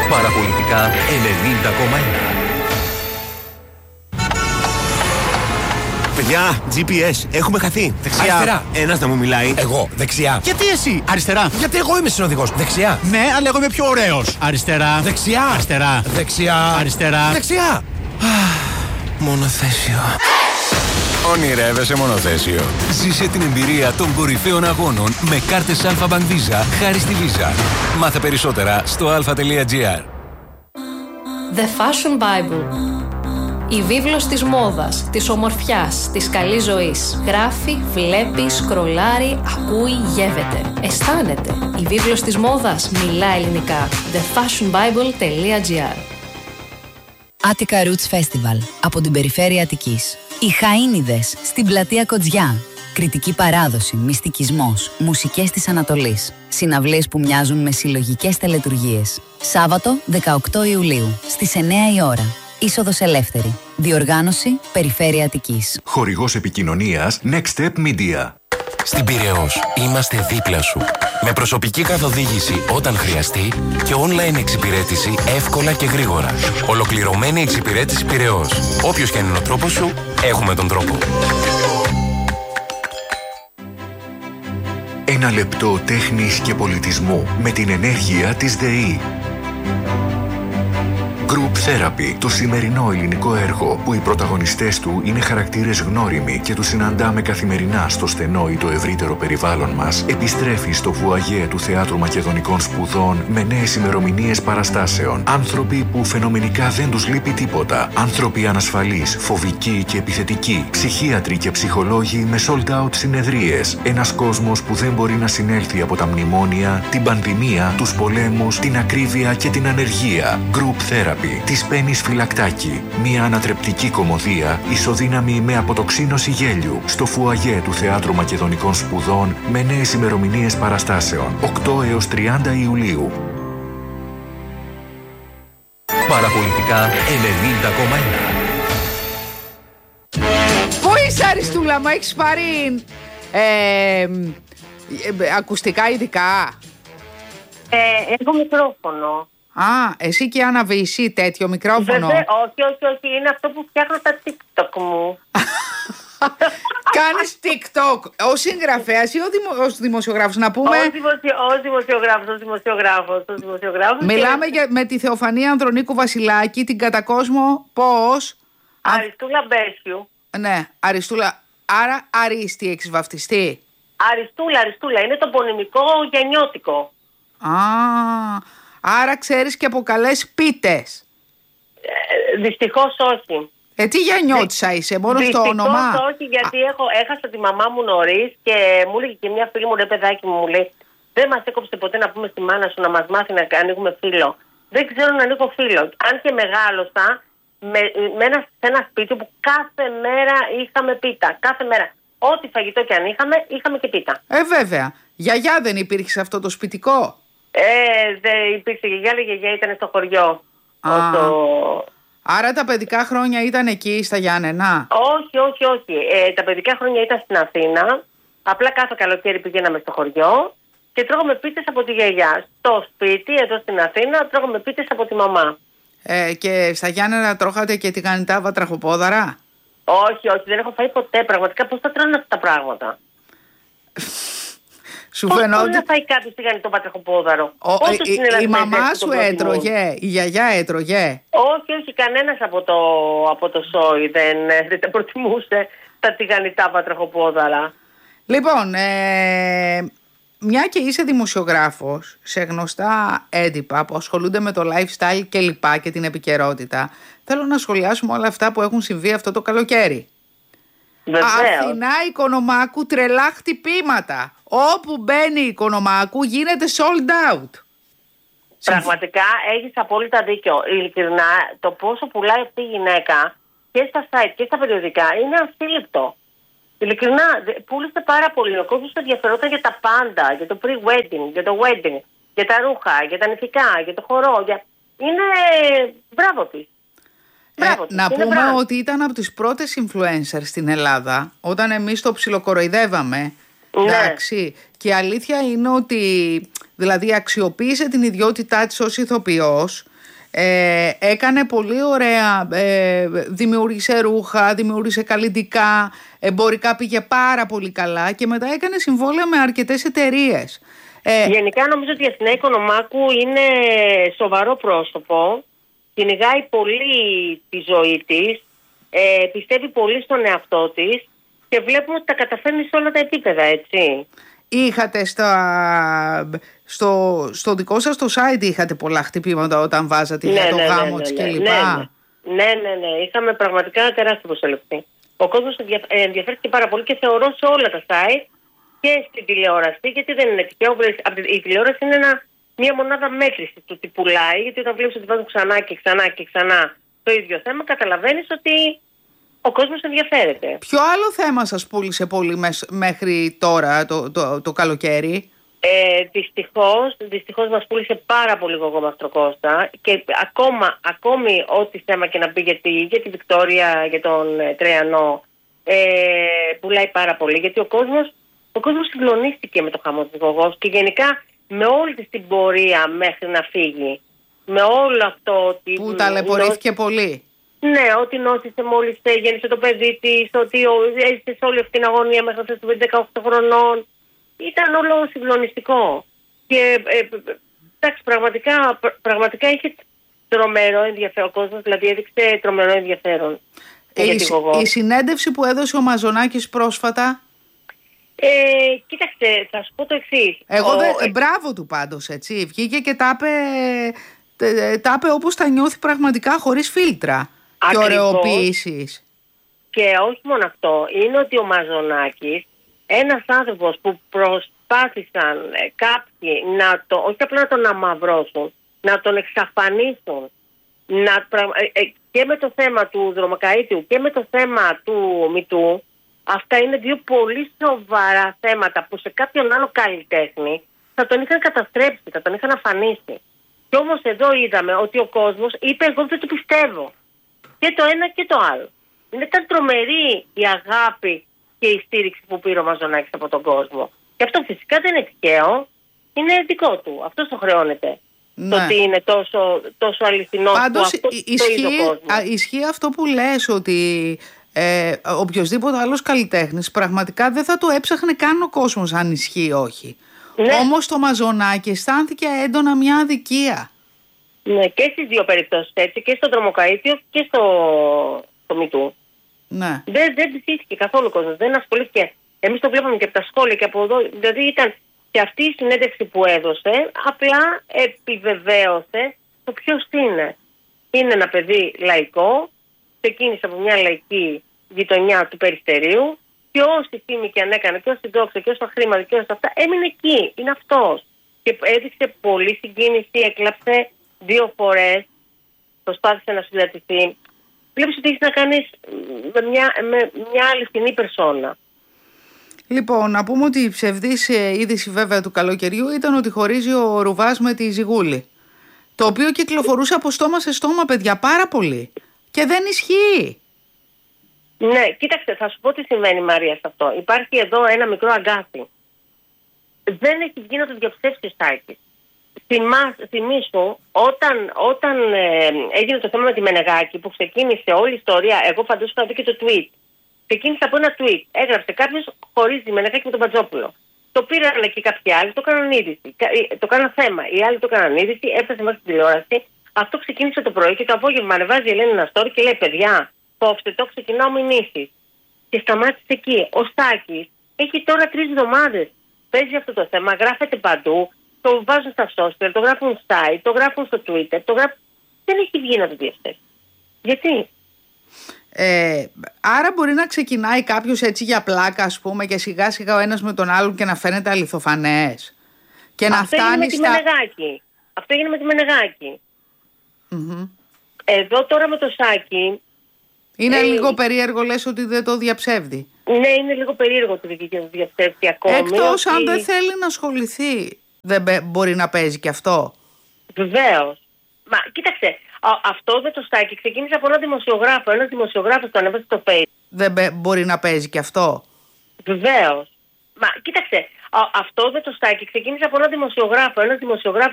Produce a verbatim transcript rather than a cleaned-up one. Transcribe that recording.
Παραπολιτικά ενενήντα κόμμα ένα. Παιδιά, τζι πι ες, έχουμε χαθεί. Δεξιά. Αριστερά. Ένας να μου μιλάει. Εγώ, δεξιά. Γιατί εσύ, αριστερά. Γιατί εγώ είμαι συνοδηγός. Δεξιά. Ναι, αλλά εγώ είμαι πιο ωραίος. Αριστερά. Δεξιά. Αριστερά. Δεξιά. Αριστερά. Δεξιά. Μονοθέσιο. Ονειρεύεσαι μονοθέσιο. Ζήσε την εμπειρία των κορυφαίων αγώνων με κάρτες Alpha Bank Visa χάρη στη Visa. Μάθε περισσότερα στο alpha.gr. The Fashion Bible. Η βίβλος της μόδας, της ομορφιάς, της καλής ζωής. Γράφει, βλέπει, σκρολάρει, ακούει, γεύεται. Αισθάνεται. Η βίβλος της μόδας μιλά ελληνικά. the fashion bible τελεία gr. Attica Roots Festival από την περιφέρεια Αττικής. Οι Χαΐνιδες στην πλατεία Κοτζιά. Κριτική παράδοση, μυστικισμός, μουσικές της Ανατολής. Συναυλίες που μοιάζουν με συλλογικές τελετουργίες. Σάββατο δεκαοκτώ Ιουλίου στις εννιά η ώρα. Είσοδος ελεύθερη. Διοργάνωση Περιφέρεια Αττικής. Χορηγός επικοινωνίας Next Step Media. Στην Πειραιώς είμαστε δίπλα σου. Με προσωπική καθοδήγηση όταν χρειαστεί και online εξυπηρέτηση εύκολα και γρήγορα. Ολοκληρωμένη εξυπηρέτηση Πειραιώς. Όποιος και αν είναι ο τρόπος σου, έχουμε τον τρόπο. Ένα λεπτό τέχνης και πολιτισμού με την ενέργεια της ΔΕΗ. Group Therapy, το σημερινό ελληνικό έργο που οι πρωταγωνιστές του είναι χαρακτήρες γνώριμοι και τους συναντάμε καθημερινά στο στενό ή το ευρύτερο περιβάλλον μας, επιστρέφει στο βουαγέ του Θεάτρου Μακεδονικών Σπουδών με νέες ημερομηνίες παραστάσεων. Άνθρωποι που φαινομενικά δεν τους λείπει τίποτα. Άνθρωποι ανασφαλείς, φοβικοί και επιθετικοί. Ψυχίατροι και ψυχολόγοι με sold out συνεδρίες. Ένας κόσμος που δεν μπορεί να συνέλθει από τα μνημόνια, την πανδημία, τους πολέμους, την ακρίβεια και την ανεργία. Group Therapy. Της Πένης Φυλακτάκη. Μια ανατρεπτική κωμωδία ισοδύναμη με αποτοξίνωση γέλιου στο φουαγέ του Θεάτρου Μακεδονικών Σπουδών με νέες ημερομηνίες παραστάσεων οκτώ έως τριάντα Ιουλίου. Παραπολιτικά ενενήντα κόμμα ένα. Πού είσαι, Αριστούλα μου, έχεις πάρει ε, ε, ακουστικά ειδικά? Ε, έχω μικρόφωνο. Α, εσύ και η Άννα Βύση, τέτοιο μικρόφωνο? Βέβαια, όχι, όχι, όχι, είναι αυτό που φτιάχνω τα TikTok μου. Κάνεις TikTok ως συγγραφέας ή ως δημοσιογράφος, να πούμε? Ως, δημοσιο, ως δημοσιογράφος, ως δημοσιογράφος, ως δημοσιογράφος. Μιλάμε και... για, με τη Θεοφανία Ανδρονίκου Βασιλάκη, την κατά κόσμο πώς? Αριστούλα Μπέσιου. Ναι, Αριστούλα, άρα Αρίστη έχεις βαφτιστεί? Αριστούλα, Αριστούλα, είναι το πονημικό γεννιώτικο. Α, άρα ξέρεις και από καλές πίτες. Ε, δυστυχώς όχι. Ε, τι γεννιώτησα είσαι, μόνο στο όνομα? Δυστυχώς όχι, γιατί έχω, έχασα τη μαμά μου νωρίς και μου έλεγε και μια φίλη μου, ρε παιδάκι μου, μου λέει, δεν μας έκοψε ποτέ να πούμε στη μάνα σου να μας μάθει να ανοίγουμε φύλλο. Δεν ξέρω να ανοίγω φύλλο. Αν και μεγάλωσα με, με ένα, σε ένα σπίτι που κάθε μέρα είχαμε πίτα. Κάθε μέρα. Ό,τι φαγητό και αν είχαμε, είχαμε και πίτα. Ε, βέβαια. Γιαγιά δεν υπήρχε σε αυτό το σπιτικό? Ε, δεν υπήρξε γιαγιά, αλλά η γιαγιά ήταν στο χωριό. Α, το... Άρα τα παιδικά χρόνια ήταν εκεί στα Γιάννενα? Όχι, όχι, όχι. Ε, τα παιδικά χρόνια ήταν στην Αθήνα. Απλά κάθε καλοκαίρι πηγαίναμε στο χωριό και τρώγαμε πίτες από τη γιαγιά. Στο σπίτι, εδώ στην Αθήνα, τρώγαμε πίτες από τη μαμά. Ε, και στα Γιάννενα τρώγατε και τηγανιτά βατραχοπόδαρα? Όχι, όχι, δεν έχω φάει ποτέ. Πραγματικά πώς θα τρώνε αυτά τα πράγματα? Σου πώς φαινόταν... μπορεί να φάει κάποιος τηγανιτό βατραχοπόδαρο? Ο, η, η, η μαμά σου έτρωγε, η γιαγιά έτρωγε? Όχι, όχι, κανένας από το, από το σόι δεν, δεν τα προτιμούσε τα τηγανιτά βατραχοπόδαρα. Λοιπόν, ε, μια και είσαι δημοσιογράφος σε γνωστά έντυπα που ασχολούνται με το lifestyle και λοιπά και την επικαιρότητα, θέλω να σχολιάσουμε όλα αυτά που έχουν συμβεί αυτό το καλοκαίρι. Βεβαίως. Αθηνά Οικονομάκου, τρελά χτυπήματα. Όπου μπαίνει η Οικονομάκου γίνεται sold out. Πραγματικά έχεις απόλυτα δίκιο. Ειλικρινά, το πόσο πουλάει αυτή η γυναίκα και στα site και στα περιοδικά είναι ασύλληπτο. Ειλικρινά, πούλησε πάρα πολύ. Ο κόσμος ενδιαφερόταν για τα πάντα. Για το pre-wedding, για το wedding, για τα ρούχα, για τα νηφικά, για το χορό. Για... Είναι μπράβο της. Ε, να πούμε μπράβο. Ότι ήταν από τις πρώτες influencers στην Ελλάδα, όταν εμείς το ψιλοκοροϊδεύαμε Εντάξει. Και η αλήθεια είναι ότι δηλαδή αξιοποίησε την ιδιότητά της ως ηθοποιός. Ε, έκανε πολύ ωραία, ε, δημιούργησε ρούχα, δημιούργησε καλλιτικά, εμπορικά πήγε πάρα πολύ καλά και μετά έκανε συμβόλαια με αρκετές εταιρείες. Ε, Γενικά νομίζω ότι η Αθηνά Οικονομάκου είναι σοβαρό πρόσωπο, κυνηγάει πολύ τη ζωή της, ε, πιστεύει πολύ στον εαυτό της και βλέπουμε ότι τα καταφέρνει σε όλα τα επίπεδα, έτσι. Είχατε στα, στο, στο δικό σας το site είχατε πολλά χτυπήματα όταν βάζατε ναι, για το ναι, γάμο ναι, της ναι, κλπ. Ναι, ναι, ναι, ναι, ναι. Είχαμε πραγματικά τεράστιο προσελευτή. Ο κόσμος ενδιαφέρθηκε πάρα πολύ και θεωρώ σε όλα τα site και στην τηλεόραση, γιατί δεν είναι τυχαίο. Η τηλεόραση είναι ένα, μια μονάδα μέτρησης του τι πουλάει, γιατί όταν βλέπεις ότι βάζουν ξανά και ξανά και ξανά το ίδιο θέμα, καταλαβαίνεις ότι ο κόσμος ενδιαφέρεται. Ποιο άλλο θέμα σας πούλησε πολύ μέχρι τώρα το, το, το καλοκαίρι? Ε, δυστυχώς, δυστυχώς μας πούλησε πάρα πολύ Γογό Μαστροκώστα και ακόμα, ακόμη ό,τι θέμα και να πει για τη, για τη Βικτόρια, για τον ε, Τρεανό, ε, πουλάει πάρα πολύ, γιατί ο κόσμος, ο κόσμος συγκλονίστηκε με το χαμό της Γογός και γενικά με όλη της την πορεία μέχρι να φύγει. Με όλο αυτό ότι... Που ταλαιπωρήθηκε νο... πολύ. Ναι, ότι νόσησε μόλις γέννησε το παιδί της, ότι έζησε σε όλη αυτή την αγωνία μέχρι να φτάσει δεκαοκτώ χρονών. Ήταν όλο συγκλονιστικό. Και ε, εντάξει, πραγματικά, πραγματικά είχε τρομερό ενδιαφέρον. Ο κόσμος δηλαδή έδειξε τρομερό ενδιαφέρον. Η, η συνέντευξη που έδωσε ο Μαζονάκης πρόσφατα. Ε, κοίταξε, θα σου πω το εξής. Εγώ ο... δε, μπράβο του πάντως, έτσι. Βγήκε και τα είπε, τα είπε όπως τα νιώθει πραγματικά, χωρίς φίλτρα. Ακριβώς. Και ωρεοποίησεις. Και όχι μόνο αυτό, είναι ότι ο Μαζονάκης, ένας άνθρωπος που προσπάθησαν ε, κάποιοι να το, όχι απλά να τον αμαυρώσουν, να τον εξαφανίσουν, να, ε, ε, και με το θέμα του δρομοκαΐτιου και με το θέμα του Μητού, αυτά είναι δύο πολύ σοβαρά θέματα που σε κάποιον άλλο καλλιτέχνη θα τον είχαν καταστρέψει, θα τον είχαν αφανίσει. Και όμως εδώ είδαμε ότι ο κόσμος είπε εγώ δεν το πιστεύω. Και το ένα και το άλλο. Ήταν τρομερή η αγάπη και η στήριξη που πήρε ο Μαζονάκης από τον κόσμο. Και αυτό φυσικά δεν είναι τυχαίο. Είναι δικό του. Αυτό το χρεώνεται. Ναι. Το ότι είναι τόσο, τόσο αληθινό. Πάντως που αυτό ισχύει, το είδε ο κόσμος. Ισχύει αυτό που λες, ότι ε, οποιοσδήποτε άλλος καλλιτέχνης πραγματικά δεν θα το έψαχνε καν ο κόσμος αν ισχύει όχι. Ναι. Όμως το Μαζονάκη αισθάνθηκε έντονα μια αδικία. Ναι, και στις δύο περιπτώσεις έτσι, και στο Δρομοκαΐτιο και στο, στο Μητού. Ναι. Δεν, δεν ψήθηκε καθόλου ο κόσμος, δεν ασχολήθηκε. Εμείς το βλέπαμε και από τα σχόλια και από εδώ. Δηλαδή ήταν και αυτή η συνέντευξη που έδωσε, απλά επιβεβαίωσε το ποιος είναι. Είναι ένα παιδί λαϊκό, ξεκίνησε από μια λαϊκή γειτονιά του Περιστερίου και όση φήμη και αν έκανε, και όση δόξα και όσα χρήματα και όσα αυτά, έμεινε εκεί. Είναι αυτός. Και έδειξε πολύ συγκίνηση, έκλαψε δύο φορές, προσπάθησε να συντατηθεί. Βλέπεις ότι έχεις να κάνεις με μια, με μια αληθινή περσόνα. Λοιπόν, να πούμε ότι η ψευδής είδηση βέβαια του καλοκαιριού ήταν ότι χωρίζει ο Ρουβάς με τη Ζιγούλη. Το οποίο κυκλοφορούσε από στόμα σε στόμα, παιδιά, πάρα πολύ. Και δεν ισχύει. Ναι, κοίταξε, θα σου πω τι συμβαίνει, Μαρία, σε αυτό. Υπάρχει εδώ ένα μικρό αγκάθι. Δεν έχει βγει να το διαψεύσει ο Στάκης. Θυμήσου, όταν, όταν ε, έγινε το θέμα με τη Μενεγάκη που ξεκίνησε όλη η ιστορία, εγώ παντός είχα δει και το tweet. Ξεκίνησε από ένα tweet. Έγραψε κάποιος χωρίζει τη Μενεγάκη με τον Πατζόπουλο. Το πήραν εκεί κάποιοι άλλοι, το έκαναν είδηση. Το έκαναν θέμα. Οι άλλοι το έκαναν είδηση, έφτασε μέχρι την τηλεόραση. Αυτό ξεκίνησε το πρωί και το απόγευμα ανεβάζει η Ελένη ένα story και λέει: παιδιά, κόψτε το, ξεκινάω μηνύσεις. Και σταμάτησε εκεί. Ο Στάκης έχει τώρα τρεις εβδομάδες. Παίζει αυτό το θέμα, γράφεται παντού. Το βάζουν στα social, το γράφουν στο site, το γράφουν στο Twitter, το γράφουν... Δεν έχει βγει να το διαστήσει. Γιατί? Ε, άρα μπορεί να ξεκινάει κάποιος έτσι για πλάκα, ας πούμε, και σιγά σιγά ο ένας με τον άλλον και να φαίνεται αληθοφανές. Και να Αυτό φτάνει έγινε με στα... τη Μενεγάκη. Αυτό έγινε με τη Μενεγάκη. Mm-hmm. Εδώ τώρα με το Σάκη... Είναι ε... λίγο περίεργο, λες, ότι δεν το διαψεύδει. Ναι, είναι λίγο περίεργο ότι δεν το διαψεύδει ακόμη. Εκτός ότι... αν δεν θέλει να ασχοληθεί. Δεν μπορεί να παίζει και αυτό. Βεβαίως. Μα κοίταξε, αυτό με το Στάκη ξεκίνησε από ένα δημοσιογράφο. Ένας δημοσιογράφος το ανέβασε στο Facebook. Δεν μπορεί να παίζει και αυτό. Βεβαίως. Μα κοίταξε, α, αυτό με το στάκι ξεκίνησε από ένα δημοσιογράφο. Ένα δημοσιογράφο